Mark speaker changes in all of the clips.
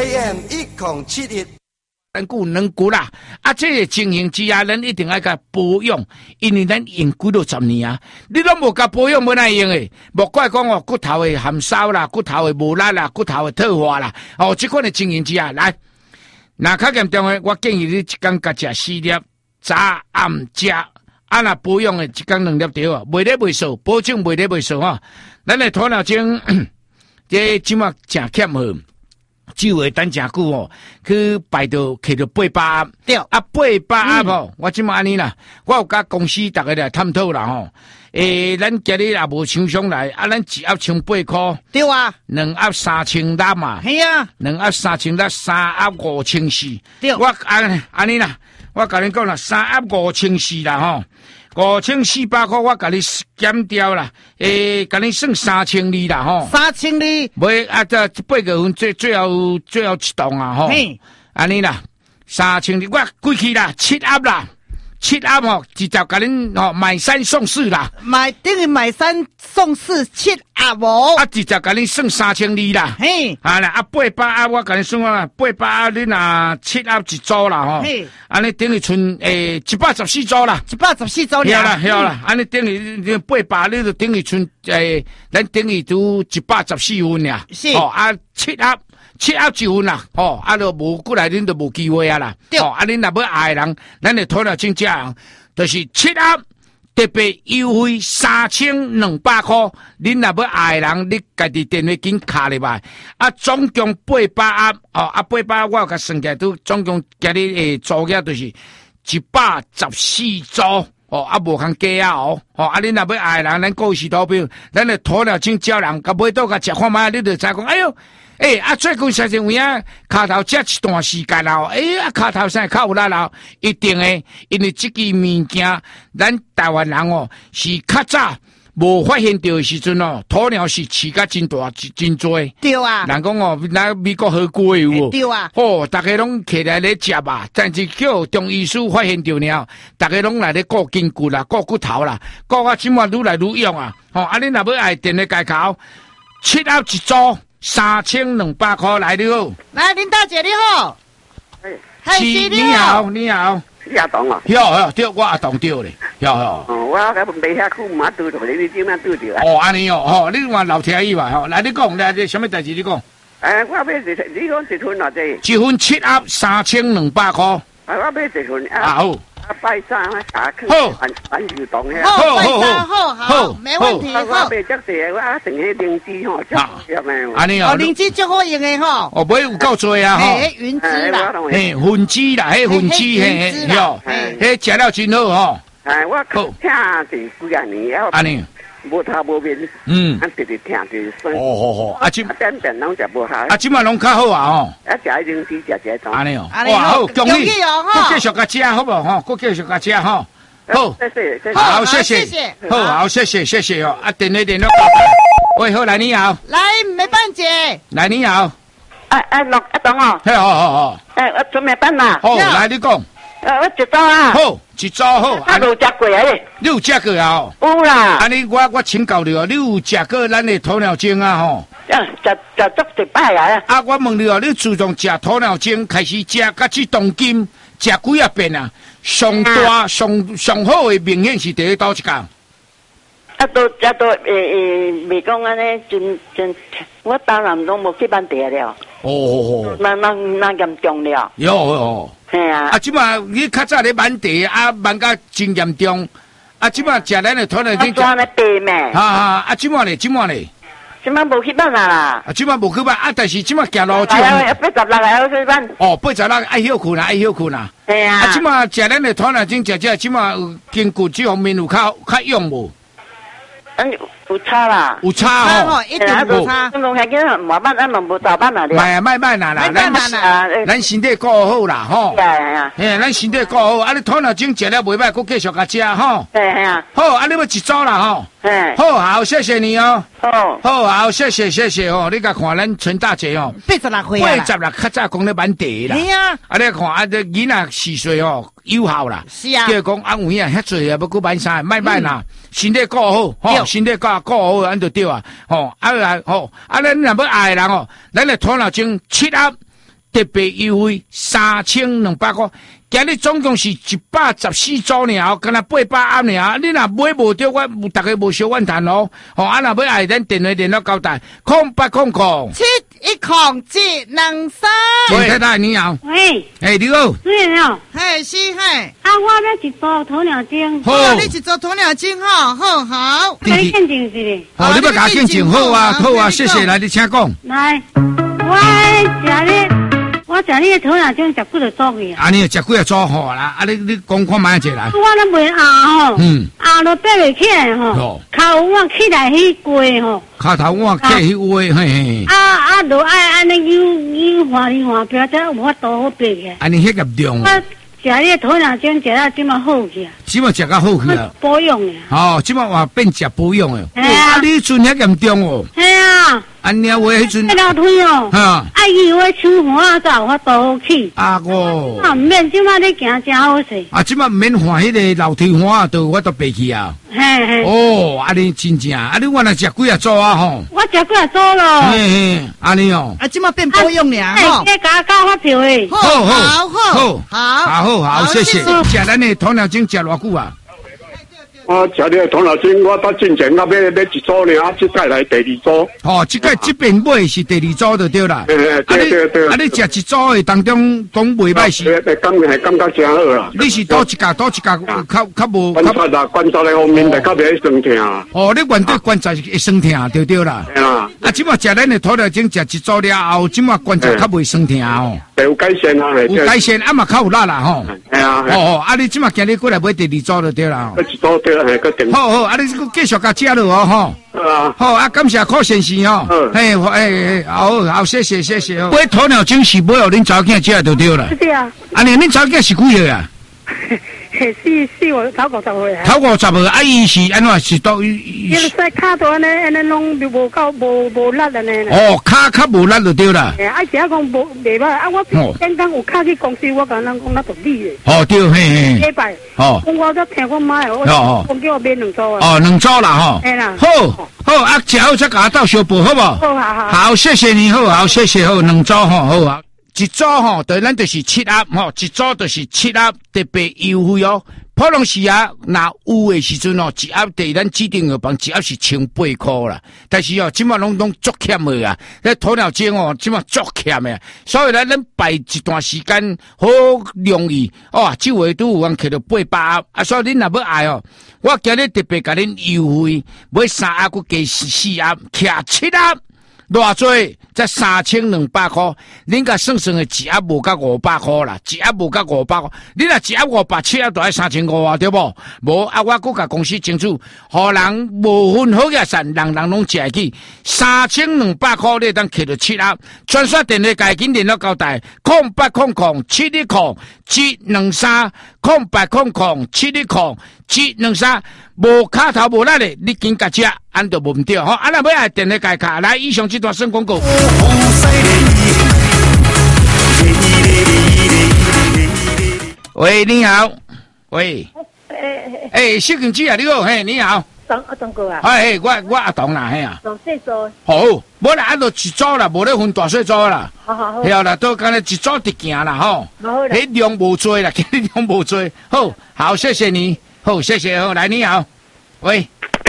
Speaker 1: AM 1071。
Speaker 2: 咱久两久啦，这个情形之下，咱一定要甲保养，因为咱用几多十年啊，你都无甲保养，无哪用诶？莫怪讲哦，骨头会含烧啦，骨头会无力啦，骨头会退化啦，哦，这款的情形之下，来，那较严重诶，我建议你一天甲食4粒，早暗食，若保养诶，一天2粒对啊，袂咧袂少，保证袂咧袂少吼。咱诶鸵鸟精，这即马真欠好。酒会等真久哦，去排到摕到800盒，
Speaker 3: 对
Speaker 2: 800盒哦，我即马安尼啦，我有甲公司逐个来探讨啦吼，咱今日也无厂商来，咱1盒千8块，
Speaker 3: 对啊
Speaker 2: ，2盒3000粒嘛，
Speaker 3: 系啊
Speaker 2: ，2盒3000粒，3盒5400，
Speaker 3: 对，
Speaker 2: 我安尼啦，我甲恁讲啦，3盒5400啦吼。5400块，我甲你减掉啦，甲你算3200啦吼
Speaker 3: ，3200，
Speaker 2: 袂这8个分最后一档啊吼，安尼啦，3200，我过去啦，7盒啦，7盒吼，直接甲恁吼买3送4啦，
Speaker 3: 等于买3送4，7盒哦，
Speaker 2: 直接甲恁算3200啦，
Speaker 3: 嘿，
Speaker 2: 啦，800盒我甲恁算啊，800盒恁啊7盒一组啦吼，安尼等于剩114组啦
Speaker 3: ，114组
Speaker 2: 了，晓啦，安尼等于800，你就等于剩咱等于都114分呀，
Speaker 3: 是
Speaker 2: ，7盒1分啦，就无过来恁就无机会啊啦，
Speaker 3: 对，
Speaker 2: 恁若要爱的人，咱就鸵鸟精这样，就是7盒特别优惠3200块，恁若要爱的人，你家己电话紧卡入来，总共800盒，800盒我有甲算起来，都总共今日组额就是114组。无通加啊！恁若要爱人，咱各是投票，咱就鸵鸟精招人，甲买倒甲食看卖，你就知讲，哎呦，最近实在有影骹头食一段时间啦，骹头啥较有力啦，一定诶，因为这个物件，咱台湾人是较早无发现到的时阵鸵鸟是饲甲真大真多。
Speaker 3: 对啊，
Speaker 2: 人讲咱美国好过有无？
Speaker 3: 对啊，
Speaker 2: 大家拢起来咧食吧，但是叫中医师发现到了，大家拢来咧顾筋骨啦，顾骨头啦，顾啊，即马愈来愈用啊！恁若要爱电咧介口，7盒一组3200块来你好，
Speaker 3: 来林大姐你好，
Speaker 2: 是你好，你好。
Speaker 4: 你阿当啊？
Speaker 2: 对，我阿当对咧，
Speaker 4: 我甲袂遐久，嘛拄着你怎样拄着啊？
Speaker 2: 安尼你话老听伊嘛来你讲，来什么代志你讲？
Speaker 4: 我要你讲一份偌济？
Speaker 2: 一份7盒3200块。
Speaker 4: 我买一份
Speaker 2: 好。
Speaker 4: 拜三下去，玩游动遐。
Speaker 3: 好，没问题。
Speaker 4: 我买只济，我剩迄灵芝吼，足入诶。
Speaker 2: 安尼
Speaker 3: 灵芝足好用诶吼。
Speaker 2: 买有够多啊吼。
Speaker 3: 云芝啦，
Speaker 2: 粉芝啦，粉芝迄食了真好吼。
Speaker 4: 我听是几啊年了。
Speaker 2: 安尼。
Speaker 4: 无头无面，直直听就是酸。点拢食无下。
Speaker 2: 即马拢较好啊吼。
Speaker 4: 食灵芝食一种。
Speaker 2: 安尼哇好，恭喜继续甲食好不好？继续甲食吼。好，谢谢，好，谢谢哦。电话。喂，好，来你好。
Speaker 3: 来，梅伴姐。
Speaker 2: 来你好。
Speaker 4: 董哦。
Speaker 2: 好。
Speaker 4: 我准备办啦。
Speaker 2: 好，来你讲。
Speaker 4: 我一早啊。
Speaker 2: 好，一早好。
Speaker 4: 你有食过啊？
Speaker 2: 你有食过啊？
Speaker 4: 有啦。
Speaker 2: 安尼我请教你哦，你有食过咱的鸵鸟精啊？吼。
Speaker 4: 食足一摆啊！
Speaker 2: 我问你哦，你自从食鸵鸟精开始食，甲这当今食几啊遍啊？上大上好的明显是第一倒一讲。
Speaker 4: 未讲安尼真，我当然拢无去办地了。那严重了。
Speaker 2: 有。
Speaker 4: 系啊。
Speaker 2: 即马你较早咧满地满甲真严重。即马食咱的鸵鸟精。
Speaker 4: 抓咧白咩？
Speaker 2: 即马咧。
Speaker 4: 即马无去办啦。
Speaker 2: 即马无去办但是即马行路就。
Speaker 4: 86个要去办。
Speaker 2: 86爱休困啦。
Speaker 4: 系啊。
Speaker 2: 即马食咱的鸵鸟精食，即马筋骨这方面有较用无？
Speaker 4: 有差啦，
Speaker 2: 有差
Speaker 3: 哦，一定有差。
Speaker 4: 拢还叫慢慢无大班啦。
Speaker 2: 卖啦，咱身体顾好啦，吼。咱身体顾好，你鸵鸟精食了袂歹，佫继续甲食，吼。好，你要一组啦，吼。好，谢谢你哦。好，谢谢哦。你甲看咱陈大姐哦
Speaker 3: ，86岁啊
Speaker 2: ，86较早讲咧满地啦。
Speaker 3: 是啊。
Speaker 2: 你看这囡仔4岁哦，有效啦。
Speaker 3: 是啊。
Speaker 2: 叫讲有影遐济啊，要佫买啥？卖啦，身体顾好，身体顾好，咱就对啊。咱若要爱人咱的鸵鸟精7盒特别优惠3200块。今日总共是114组尔，敢若800盒尔。你若买无着，我大家无小怨叹哦。哦，啊，若要爱咱电话联络交代
Speaker 3: 0800710723。
Speaker 2: 喂，太太你好。
Speaker 5: 喂。
Speaker 2: 你好。
Speaker 5: 是了。
Speaker 3: 嘿，是嘿。
Speaker 5: 我要一组鸵鸟精。
Speaker 3: 好，你一组鸵鸟精哈，好。
Speaker 5: 你见证是哩。
Speaker 2: 好，你要甲见证好啊，好啊，谢谢。来，你请讲。
Speaker 5: 来，我食你的鸵鸟精，食几个组去啊？
Speaker 2: 你食几个组好啦？你讲看卖一下来。
Speaker 5: 我咧袂压吼，压都爬袂起来吼，脚我起来迄跪吼，
Speaker 2: 脚头我起迄位，嘿。
Speaker 5: 就爱安尼扭滑里滑漂，才有法度好爬起来。
Speaker 2: 你迄严重哦。
Speaker 5: 食你的鸵鸟精，食了即嘛好去啊。
Speaker 2: 即嘛食较好去啊。
Speaker 5: 保养的。
Speaker 2: 哦，即嘛话变食保养的。你迄阵遐严重哦。
Speaker 5: 系啊。
Speaker 2: 安尼话迄阵。
Speaker 5: 条腿哦。爱以为手环才有法度好起。
Speaker 2: 我。
Speaker 5: 毋免即嘛你行真好势。
Speaker 2: 即嘛免换迄个楼梯环，都有法度爬去啊。
Speaker 5: 嘿。
Speaker 2: 哦，你真正，你原来食几啊组啊吼？
Speaker 5: 我食几啊组咯。
Speaker 2: 嘿，安尼哦。
Speaker 3: 即嘛变保养尔吼。
Speaker 5: 这加发票诶。
Speaker 2: 好，谢谢。食咱的鸵鸟精食偌久啊？
Speaker 6: 我食你的鸵鸟精，我到进前我要一组尔，即届来第2组。
Speaker 2: 即届这边买是第2组就对啦。对。你食一组的当中讲袂歹是？
Speaker 6: 感觉真好啦。
Speaker 2: 你是多一家较无？
Speaker 6: 观察啦，观察的方面就较袂酸痛。
Speaker 2: 你原对观察会酸痛对啦。即马食咱的鸵鸟精食一组了后，即马观察较袂酸痛哦。
Speaker 6: 有改善啊，
Speaker 2: 有改善，嘛较有力啦吼。
Speaker 6: 系啊。
Speaker 2: 你即马今日过来买第2组就对啦。
Speaker 6: 一组对。
Speaker 2: 好，你继续甲食落哦，好，感谢柯先生哦，好，谢谢，买鸵鸟精是买互恁查某囝食就对啦。
Speaker 5: 是啊。
Speaker 2: 恁查某囝是几岁啊？
Speaker 5: 四我头50岁啊。
Speaker 2: 头50岁，伊是安怎是到
Speaker 5: 伊是脚都安尼拢无够无力安尼。
Speaker 2: 脚较无力就对啦。
Speaker 5: 食讲无袂歹，我刚刚有脚去公司，我甲人讲那道理
Speaker 2: 的。对，嘿。
Speaker 5: 礼拜。我则听我妈我叫我买2组啊。
Speaker 2: 2组啦吼。
Speaker 5: 嘿啦。
Speaker 2: 好，食好再甲到小报好无？好，谢谢你，好，谢谢2组好。一组对咱就是7盒一组就是7盒特别优惠哦。普通时若有的时阵一盒对咱指定药房一盒是1800块啦。但是即马拢足欠的啊，那鸵鸟精即马足欠的，所以咱摆一段时间好容易周围都有人摕到800盒所以恁若要爱我今日特别甲恁优惠，买3盒佮加4盒，徛7盒。偌济才3200块，恁甲算算的一盒无到500块啦，一盒无到500块，你若一盒500，7盒就要3500啊，对无？无我佮甲公司争取，互人无分好野散，人拢食起，3200块你当摕到7盒，专线电话家紧联络交代，0800710723，0800710723，无卡头无力的，你紧甲食，安就无唔对吼。若要爱电话家卡，来以上这段算广告。喂，你好，喂，小公子啊，你好，你好。
Speaker 5: 张哥啊。
Speaker 2: 我阿童啦，
Speaker 5: 大细组。
Speaker 2: 好，无啦，按照一组啦，无咧分大细组啦。
Speaker 5: 好。
Speaker 2: 对啦，都干咧一组直行啦，吼。迄量无多啦，今日量无多。好，谢谢你。好，谢谢。好，来，你好。喂。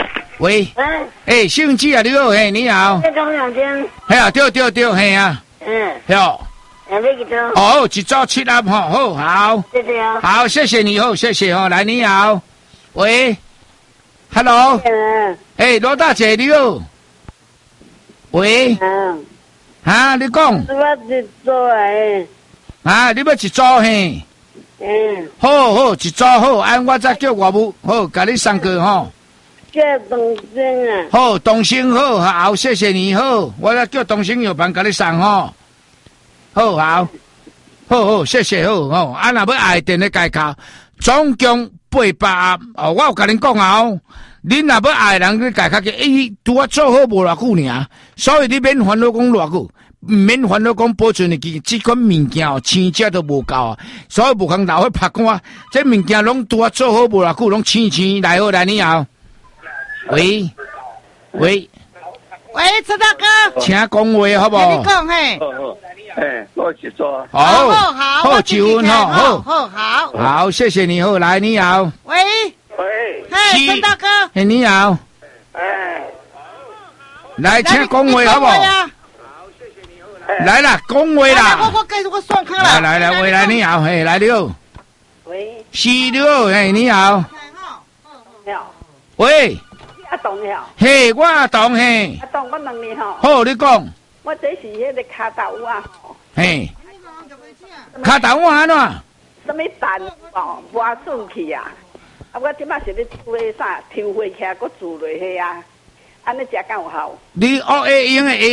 Speaker 2: 小公子啊，你好，你好。
Speaker 5: 鸵鸟精。
Speaker 2: 对，嘿啊。
Speaker 5: 要几多？
Speaker 2: 一组7盒，好。
Speaker 5: 谢谢啊。
Speaker 2: 好，谢谢你，谢谢来，你好。喂。Hello， 罗大姐你好，喂，你讲，
Speaker 5: 我一组
Speaker 2: 你要一组嘿，好，一组好，我再叫外母，好，甲你送过
Speaker 5: 叫东升啊，
Speaker 2: 好，东升好，谢谢你好，我再叫东升药房甲你送好，谢谢好，若要爱电话介卡，总共800盒，我有甲恁讲恁若要爱人去改较去，拄我做好无偌久尔，所以你免烦恼讲偌久，免烦恼讲保存的期，这款物件生只都无够啊，所以无通留去拍看，这物件拢拄我做好无偌久，拢生来好来你好，喂，
Speaker 3: 喂，陈大哥，
Speaker 2: 请讲话好不好？
Speaker 3: 你讲嘿。
Speaker 6: 我去做。
Speaker 3: 好，
Speaker 2: 好，久温哈，
Speaker 3: 好，
Speaker 2: 谢谢你好，来你好。
Speaker 3: 喂，
Speaker 2: 嘿，
Speaker 3: 陈大哥，
Speaker 2: 嘿，你好。来，请讲话好不好？来啦，讲话啦。
Speaker 3: 我继续我算卡啦。
Speaker 2: 来，喂，来你好，嘿，来你好。
Speaker 4: 喂。
Speaker 2: 是你好，嘿，你好。
Speaker 4: 你好。
Speaker 2: 喂。
Speaker 4: 阿董你好。
Speaker 2: 嘿，我阿董嘿。
Speaker 4: 阿董，我问你吼。
Speaker 2: 好，你讲。
Speaker 4: 我这是迄个卡豆啊。
Speaker 2: 嘿。卡豆我安怎？
Speaker 4: 什么蛋哦，无顺去啊！啊，我即摆是咧煮迄啥，抽回起来，搁煮落去啊，安尼食敢有效？
Speaker 2: 你会用的。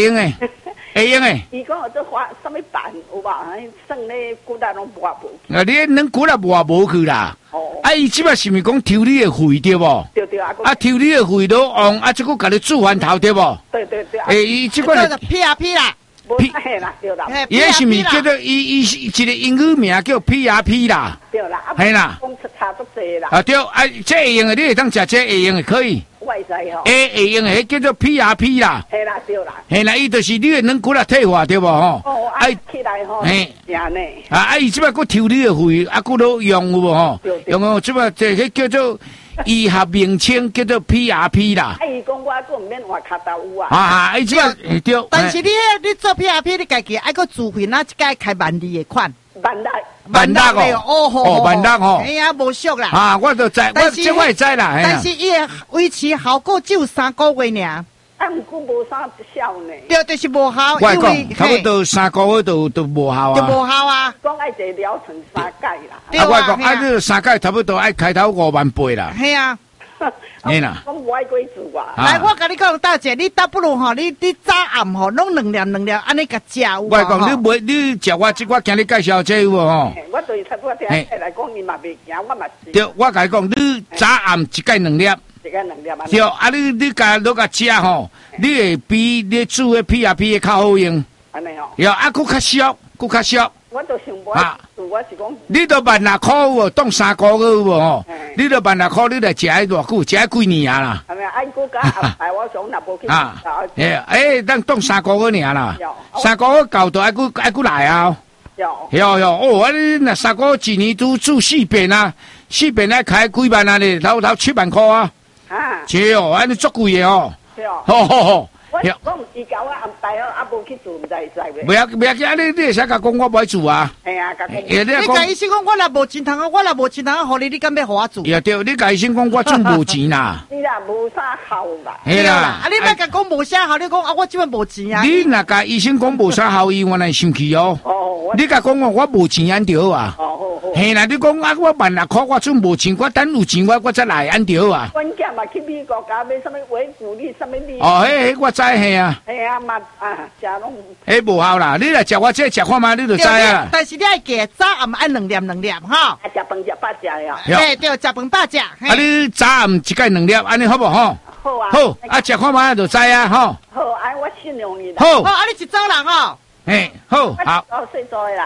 Speaker 4: 伊讲有做花什么蛋有无？算咧骨力拢磨无。
Speaker 2: 啊，你恁骨力磨无去啦。哦。啊，伊即摆是毋是讲抽你的血对无？
Speaker 4: 对啊。
Speaker 2: 啊，抽你的血都旺，啊，即个甲你煮饭头对无？
Speaker 4: 对。
Speaker 2: 伊即个
Speaker 3: 是P啦。
Speaker 4: 嘿啦，对啦。
Speaker 2: 伊是咪叫做伊一个英语名叫 PRP 啦？
Speaker 4: 对啦，
Speaker 2: 系啦。
Speaker 4: 讲差足济啦。
Speaker 2: 啊对，啊这会用的你会当食，这会用的可以。
Speaker 4: 我会知吼。
Speaker 2: 会用的叫做 PRP 啦。
Speaker 4: 系啦，对啦。
Speaker 2: 系啦，伊就是你的软骨力退化对无吼？
Speaker 4: 哦，起来吼。嘿，正呢。
Speaker 2: 伊即摆佫抽你的血，佫都用有无吼？用即摆这叫做医学名称叫做 PRP 啦。
Speaker 4: 伊讲我佫毋免换卡豆污啊。
Speaker 2: 伊即摆对。
Speaker 3: 但是你做 PRP 你家己爱佫自费，那即个开万利的款。
Speaker 2: 万达哦，万达哦，
Speaker 3: 哎呀，无俗啦。
Speaker 2: 啊，我都知，我会知啦。
Speaker 3: 但是伊的维持效果只有3个月尔。
Speaker 4: 啊，毋过无啥效呢。
Speaker 3: 对，就是无效，
Speaker 2: 因为差不多3个月都无效啊。
Speaker 3: 就无效啊。
Speaker 4: 讲爱坐疗程3届啦。
Speaker 2: 啊，我讲啊，你3届差不多爱开头58000啦。
Speaker 3: 系啊。
Speaker 2: 你啦，
Speaker 4: 我无爱鬼做啊！
Speaker 3: 来，我甲你讲，大姐，你倒不如吼，你早暗吼，弄2粒安尼甲食有。
Speaker 2: 我讲你食我即我今日介绍这有无吼？
Speaker 4: 我对差不多听来讲，伊嘛袂惊，我嘛是。
Speaker 2: 对，我甲你讲，你早暗一盖2粒。
Speaker 4: 一盖2粒啊。
Speaker 2: 对，啊你甲食吼，你会比你煮的 PRP 较好用。
Speaker 4: 安尼吼。
Speaker 2: 对，啊，佫较俗。
Speaker 4: 我都想无啊，我是讲，
Speaker 2: 你都16000有无？当3个月有无吼？你都16000，你来食迄偌久？食几年啊啦？
Speaker 4: 系咪？爱国家安排我想若无去啊？
Speaker 2: 当3个月尔啦，3个月够就爱佫来啊！有哦，你那3个月一年都煮4遍啊，4遍来开几万啊？你头7万块啊！是哦，安尼足贵的哦。好。
Speaker 4: 我伊甲我安排好，啊无去做，毋知会使袂。
Speaker 2: 不要紧，你会使甲讲我不爱做啊。
Speaker 4: 系啊，甲讲。
Speaker 3: 你甲医生讲，我若无钱通啊，互你敢要互我做？
Speaker 2: 也对，你甲医生讲我真无钱啦。
Speaker 4: 你啦，无啥效啦。
Speaker 2: 系啦，
Speaker 3: 啊你莫甲讲无啥效，你讲啊我即摆无钱啊。
Speaker 2: 你若甲医生讲无啥效，伊原来生气哦。你甲讲我无钱安着啊。嘿啦，你讲啊我16000，我真无钱，我等有钱我再来安着啊。
Speaker 4: 阮囝嘛去美国家买什么维骨力什么力。
Speaker 2: 迄我知系啊。
Speaker 4: 系啊嘛啊，食拢。
Speaker 2: 迄无效啦，你来食我这食看嘛，你就知啊。
Speaker 3: 但是你爱记早暗爱2粒吼。
Speaker 4: 食饭食饱食呀。
Speaker 3: 对，食饭饱食。
Speaker 2: 啊，你早暗一盖2粒，安尼好不好？
Speaker 4: 好啊。
Speaker 2: 好，啊食看嘛就知啊，吼。
Speaker 4: 好，哎，我信用你啦。
Speaker 2: 好，
Speaker 3: 啊，你一组人吼。
Speaker 2: 好。
Speaker 4: 好，细做的啦。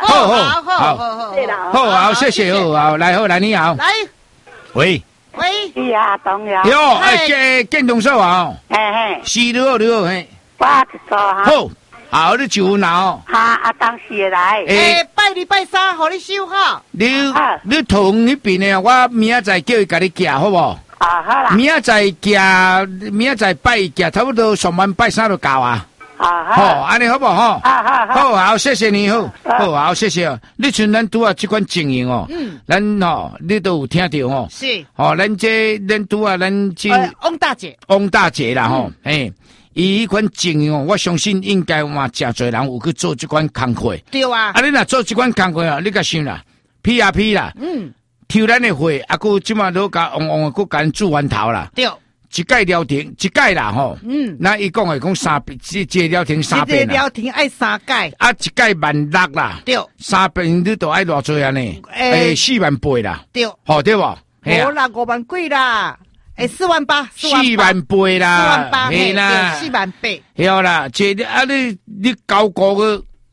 Speaker 2: 好，谢谢，好，来，你好。
Speaker 3: 来。
Speaker 2: 喂。
Speaker 4: 是啊，当然。
Speaker 2: 哟，建中社啊。
Speaker 4: 嘿。
Speaker 2: 是你好，嘿。
Speaker 4: 我一做哈。
Speaker 2: 好，你就闹。
Speaker 4: 哈，当时来。
Speaker 3: 拜2拜3，互你收哈。
Speaker 2: 你同迄边的，我明仔载叫伊甲你寄，好不？
Speaker 4: 啊，好啦。
Speaker 2: 明仔载拜寄，差不多上晚拜3就到啊。好，安尼好不好？好，谢谢你，好，谢谢。你像咱拄啊这款经营哦，咱你都有听到哦。
Speaker 3: 是。
Speaker 2: 咱拄啊，咱这翁大姐啦吼，伊迄款经营哦，我相信应该嘛真侪人有去做这款工课。
Speaker 3: 对啊。
Speaker 2: 啊，你若做这款工课啊，你甲想啦 ，PRP 啦，抽咱的血，啊，佮即马都甲旺旺，佮甲煮完头啦。对。一届疗程，一届啦吼。那伊讲3遍，这疗程3遍啦。
Speaker 3: 疗程爱3届。
Speaker 2: 啊，一届16000啦。对。3遍你都爱偌济安尼？48000啦。对。好对无？
Speaker 3: 无啦，5万几啦。48000。
Speaker 2: 48000啦。
Speaker 3: 48000。48000。
Speaker 2: 晓啦，这啊你9个月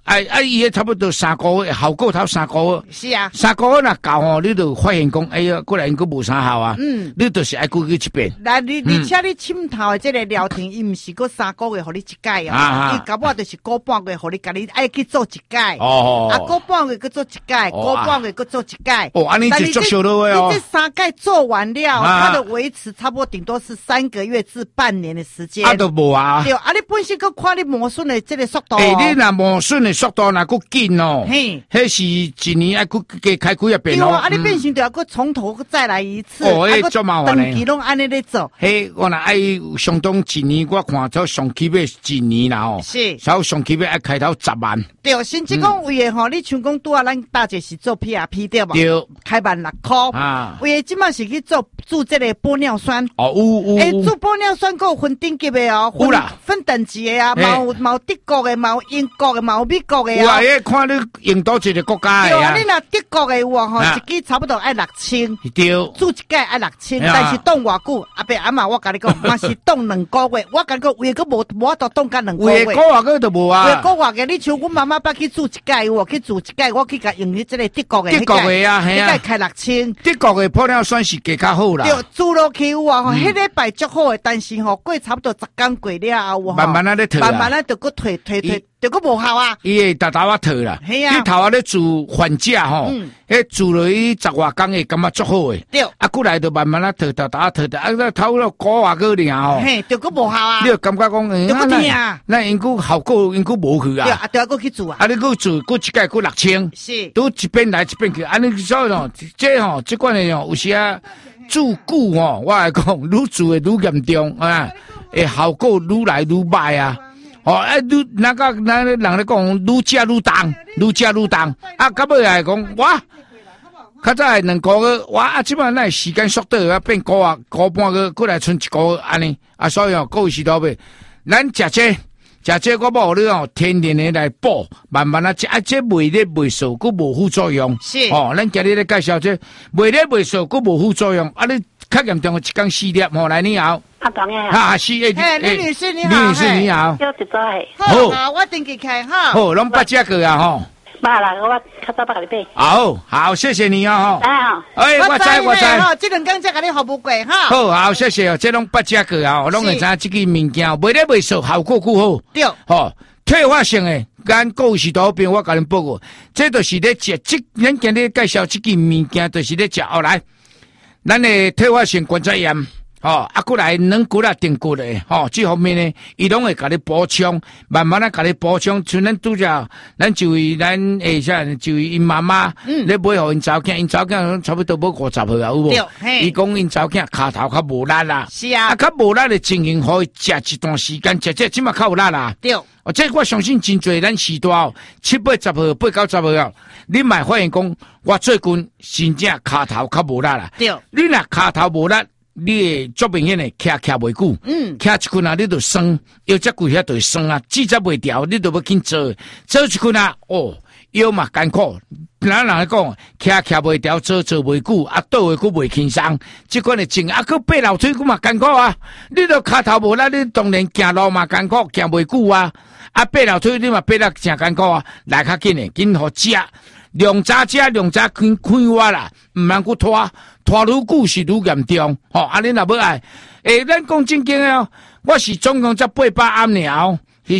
Speaker 2: 伊个差不多3个月，效果头3个月。
Speaker 3: 是啊
Speaker 2: ，3个月若到吼，你就发现讲，哎呀，过来因佫无啥效啊。你就是爱过去一遍。
Speaker 3: 来，而且你침头的这个疗程，伊毋是佫3个月，互你一届哦。伊搞不好就是过半个月，互你家己爱去做一届。哦。啊，过半个月佫做一届，过半个月佫做一届。
Speaker 2: 哦，安尼就足少了哦。
Speaker 3: 你这3届做完了，它的维持差不多顶多是3个月至半年的时间。
Speaker 2: 都无啊。
Speaker 3: 对，你本身佫看你磨损的这个速度。
Speaker 2: 你若磨损的速度若佫紧哦，迄是一年爱佫加开几啊遍哦。
Speaker 3: 你变成就要佫从头再来一次。
Speaker 2: 迄足麻烦嘞。
Speaker 3: 长期拢安尼咧做。
Speaker 2: 我若爱相当一年，我看到上起码一年啦哦。
Speaker 3: 是。
Speaker 2: 稍上起码爱开头10万。
Speaker 3: 对，甚至讲为的吼，你像讲拄啊，咱大姐是做 PRP 对无？
Speaker 2: 对。
Speaker 3: 开16000块。啊。为的即马是去做这个玻尿酸。
Speaker 2: 哦，有。
Speaker 3: 做玻尿酸佫有分等级的哦。
Speaker 2: 有啦。
Speaker 3: 分等级的啊，有德国的，有英国的，有美国的啊。
Speaker 2: 有啊，看你印度一个国家的啊。
Speaker 3: 对啊，你若德国的有吼，一支差不多爱6000。
Speaker 2: 对。
Speaker 3: 做一届爱6000，但是冻偌久？阿伯阿妈，我甲你讲，嘛是冻2个月。我感觉为佫无法度冻甲2个月。
Speaker 2: 为个个都无啊。
Speaker 3: 为个个你像阮妈妈捌去做一届有，去做一届，我去甲用迄即个德国的。
Speaker 2: 德国的啊，系啊。
Speaker 3: 开6000。
Speaker 2: 德国的玻尿酸是加较好啦。
Speaker 3: 对，做落去有啊，迄礼拜足好的，但是吼过差不多10天过了后，
Speaker 2: 慢慢啊咧退。
Speaker 3: 慢慢啊，就佫退，就佫无效啊！
Speaker 2: 伊会头啊退啦，你头啊咧做缓解吼，做落去10外工会感觉足好诶。
Speaker 3: 对，
Speaker 2: 过来就慢慢啊退，头啊退，头了9外个尔吼，
Speaker 3: 就佫无效啊！
Speaker 2: 你就感觉讲，
Speaker 3: 就佫痛啊！
Speaker 2: 那因佫效果因佫无去啊！
Speaker 3: 对啊，就要佫去做啊！
Speaker 2: 你佫做，佫一届佫6000，
Speaker 3: 是，
Speaker 2: 都一边来一边去，安尼所以吼，这款诶吼，有时啊做久吼，我来讲，愈做诶愈严重啊，诶效果愈来愈歹啊！愈那人咧讲，愈食愈重，愈食愈重。到尾来讲，哇，较早2个月，哇，即摆那时间缩短啊，变个半个，过来剩1个安尼。所以各位是到尾，咱食这我无你天然的来补，慢慢啊食，这袂咧袂少，佫无副作用。
Speaker 3: 是
Speaker 2: 咱今日咧介绍这袂咧袂少，佫无副作用。你较严重的1天4粒，来你好。
Speaker 5: 当然好。
Speaker 2: 是
Speaker 3: 李女士你好。
Speaker 2: 李女士你好。
Speaker 5: 要一早嘿。
Speaker 3: 好，我登记开哈。
Speaker 2: 好，拢8只个啊吼。
Speaker 5: 捌啦，我较早捌甲你买。
Speaker 2: 好，谢谢你啊吼。我知。
Speaker 3: 这2天才甲你服务过哈。
Speaker 2: 好，谢谢。这拢8只个啊，拢会知这个物件袂咧袂少，效果够好。
Speaker 3: 对。
Speaker 2: 退化性诶，咱故事多边我甲恁报告，这就是咧食咱今日介绍这个物件，就是咧食来，咱的退化性关节炎。过来软骨啦、定骨嘞，这方面呢，伊拢会甲你补充，慢慢啊甲你补充。像咱拄则，咱就为咱啥，就为因妈妈，咧买互因查囝，因查囝差不多要50岁啊，有无？伊讲因查囝骹头较无力啦，
Speaker 3: 是啊，
Speaker 2: 较无力的情形，可以食一段时间，食即嘛较有力啦。
Speaker 3: 对，
Speaker 2: 这我相信真侪咱时代7、8、10号、8、9、10号，你莫发现讲，我最近真正骹头较无力啦。
Speaker 3: 对，
Speaker 2: 你若骹头无力。你足明显诶，徛袂久，徛一困啊，你就酸，腰只骨遐就酸啊，指甲袂调，你就要紧做一困啊，腰嘛艰苦。咱人讲，徛袂调，做袂久，倒位佫袂轻松，即款诶症佫爬楼梯佫嘛艰苦啊。你都骹头无力，你当然行路嘛艰苦，行袂久啊。爬楼梯你嘛爬得真艰苦啊，来较紧诶，紧互食。量早开我啦，毋通佫拖愈久是愈严重。你若要爱，咱讲正经诶，我是总共才800暗了，是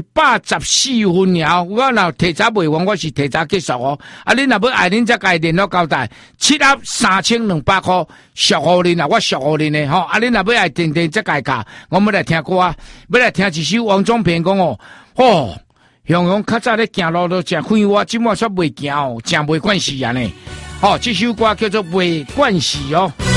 Speaker 2: 114分了。我若提早卖完，我是提早结束哦。你若要爱，恁才该联络交代，7盒3200块，属互恁啊，我属互恁诶吼。你若要爱，定才该价。我们来听歌啊，要来听一首王中平讲雄较早咧行路都真快活，即满煞袂行真袂惯势啊呢。这首歌叫做袂惯势哦。